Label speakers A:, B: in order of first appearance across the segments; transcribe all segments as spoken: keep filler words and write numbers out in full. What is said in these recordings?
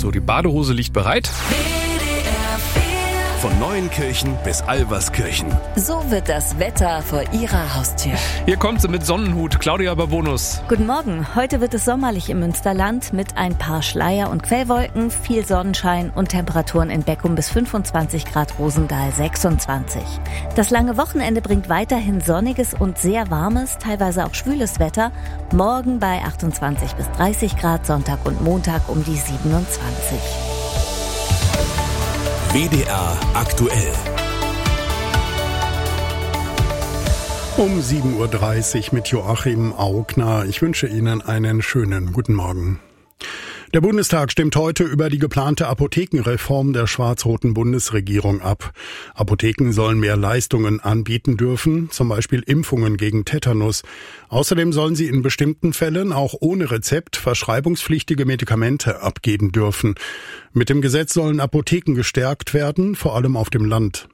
A: So, die Badehose liegt bereit.
B: Von Neuenkirchen bis Alverskirchen.
C: So wird das Wetter vor Ihrer Haustür.
A: Hier kommt sie mit Sonnenhut, Claudia Babonus.
D: Guten Morgen. Heute wird es sommerlich im Münsterland mit ein paar Schleier- und Quellwolken, viel Sonnenschein und Temperaturen in Beckum bis fünfundzwanzig Grad, Rosendahl sechsundzwanzig. Das lange Wochenende bringt weiterhin sonniges und sehr warmes, teilweise auch schwüles Wetter. Morgen bei achtundzwanzig bis dreißig Grad, Sonntag und Montag um die siebenundzwanzig.
B: W D R aktuell.
E: Um sieben Uhr dreißig mit Joachim Augner. Ich wünsche Ihnen einen schönen guten Morgen. Der Bundestag stimmt heute über die geplante Apothekenreform der schwarz-roten Bundesregierung ab. Apotheken sollen mehr Leistungen anbieten dürfen, zum Beispiel Impfungen gegen Tetanus. Außerdem sollen sie in bestimmten Fällen auch ohne Rezept verschreibungspflichtige Medikamente abgeben dürfen. Mit dem Gesetz sollen Apotheken gestärkt werden, vor allem auf dem Land.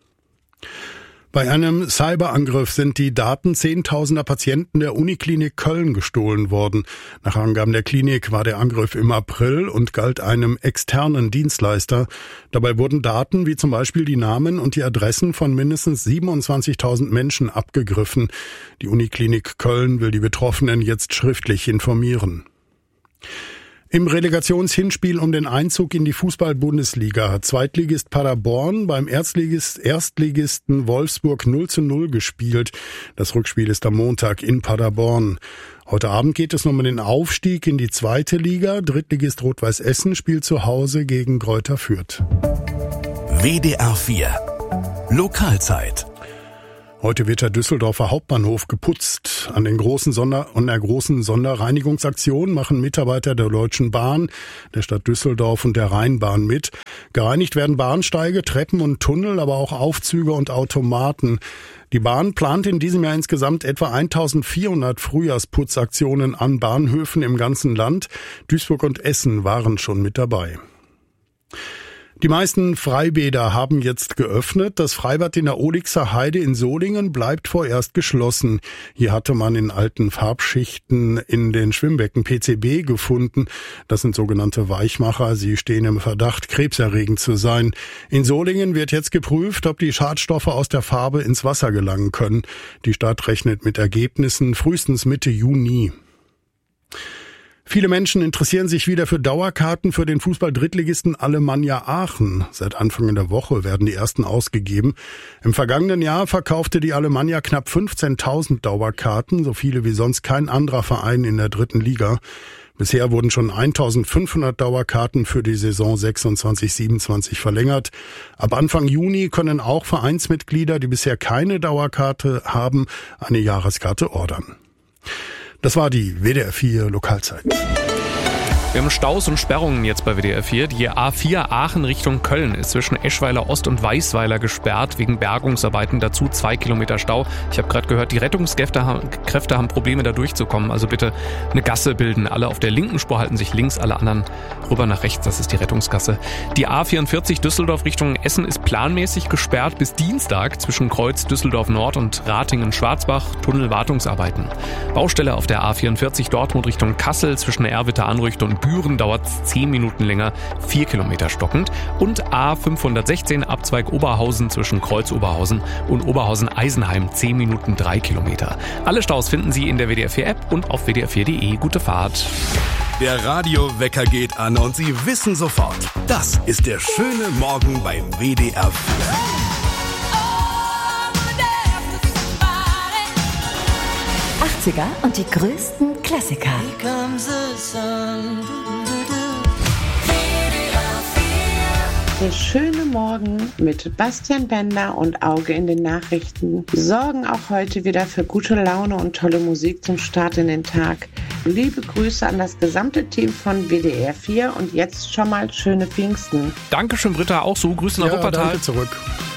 E: Bei einem Cyberangriff sind die Daten zehntausender Patienten der Uniklinik Köln gestohlen worden. Nach Angaben der Klinik war der Angriff im April und galt einem externen Dienstleister. Dabei wurden Daten wie zum Beispiel die Namen und die Adressen von mindestens siebenundzwanzigtausend Menschen abgegriffen. Die Uniklinik Köln will die Betroffenen jetzt schriftlich informieren. Im Relegationshinspiel um den Einzug in die Fußball-Bundesliga hat Zweitligist Paderborn beim Erstligist, Erstligisten Wolfsburg null zu null gespielt. Das Rückspiel ist am Montag in Paderborn. Heute Abend geht es um den Aufstieg in die zweite Liga. Drittligist Rot-Weiß Essen spielt zu Hause gegen Greuther Fürth.
B: W D R vier Lokalzeit.
E: Heute wird der Düsseldorfer Hauptbahnhof geputzt. An den großen Sonder, an der großen Sonderreinigungsaktion machen Mitarbeiter der Deutschen Bahn, der Stadt Düsseldorf und der Rheinbahn mit. Gereinigt werden Bahnsteige, Treppen und Tunnel, aber auch Aufzüge und Automaten. Die Bahn plant in diesem Jahr insgesamt etwa eintausendvierhundert Frühjahrsputzaktionen an Bahnhöfen im ganzen Land. Duisburg und Essen waren schon mit dabei. Die meisten Freibäder haben jetzt geöffnet. Das Freibad in der Olixer Heide in Solingen bleibt vorerst geschlossen. Hier hatte man in alten Farbschichten in den Schwimmbecken P C B gefunden. Das sind sogenannte Weichmacher. Sie stehen im Verdacht, krebserregend zu sein. In Solingen wird jetzt geprüft, ob die Schadstoffe aus der Farbe ins Wasser gelangen können. Die Stadt rechnet mit Ergebnissen frühestens Mitte Juni. Viele Menschen interessieren sich wieder für Dauerkarten für den Fußball-Drittligisten Alemannia Aachen. Seit Anfang der Woche werden die ersten ausgegeben. Im vergangenen Jahr verkaufte die Alemannia knapp fünfzehntausend Dauerkarten, so viele wie sonst kein anderer Verein in der dritten Liga. Bisher wurden schon eintausendfünfhundert Dauerkarten für die Saison sechsundzwanzig siebenundzwanzig verlängert. Ab Anfang Juni können auch Vereinsmitglieder, die bisher keine Dauerkarte haben, eine Jahreskarte ordern. Das war die W D R vier Lokalzeit.
A: Wir haben Staus und Sperrungen jetzt bei W D R vier. Die A vier Aachen Richtung Köln ist zwischen Eschweiler Ost und Weißweiler gesperrt wegen Bergungsarbeiten. Dazu zwei Kilometer Stau. Ich habe gerade gehört, die Rettungskräfte haben Probleme, da durchzukommen. Also bitte eine Gasse bilden. Alle auf der linken Spur halten sich links, alle anderen rüber nach rechts. Das ist die Rettungsgasse. Die A vierundvierzig Düsseldorf Richtung Essen ist planmäßig gesperrt bis Dienstag zwischen Kreuz Düsseldorf Nord und Ratingen-Schwarzbach. Tunnelwartungsarbeiten. Baustelle auf der A vierundvierzig Dortmund Richtung Kassel zwischen Erwitter-Anrücht und Büren dauert zehn Minuten länger, vier Kilometer stockend. Und A fünfhundertsechzehn Abzweig Oberhausen zwischen Kreuz Oberhausen und Oberhausen-Eisenheim, zehn Minuten, drei Kilometer. Alle Staus finden Sie in der W D R vier App und auf w d r vier punkt de. Gute Fahrt.
B: Der Radiowecker geht an und Sie wissen sofort, das ist der schöne Morgen beim W D R vier.
C: achtziger und die größten Klassiker.
F: Der schöne Morgen mit Bastian Bender und Auge in den Nachrichten sorgen auch heute wieder für gute Laune und tolle Musik zum Start in den Tag. Liebe Grüße an das gesamte Team von W D R vier und jetzt schon mal schöne Pfingsten.
A: Dankeschön, Britta, auch so. Grüße nach
E: Ja,
A: Wuppertal.
E: danke zurück.